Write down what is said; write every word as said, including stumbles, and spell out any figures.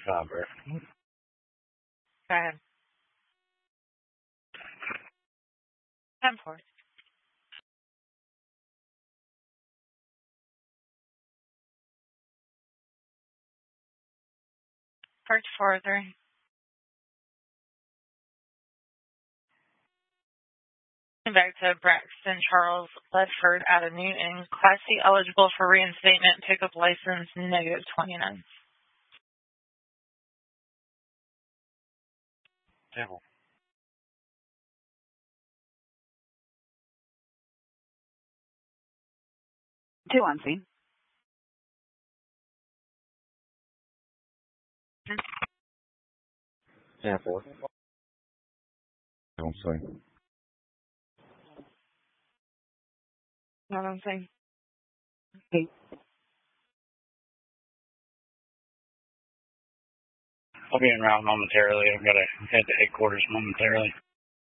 Robert. Go ahead. ten four. Search four three. Back to Braxton Charles Ledford out of Newton. Class C eligible for reinstatement. Pickup license negative twenty-nine. Table. Two on scene. ten four. Don't say. Not on scene. Okay. I'll be en route momentarily. I've got to head to headquarters momentarily.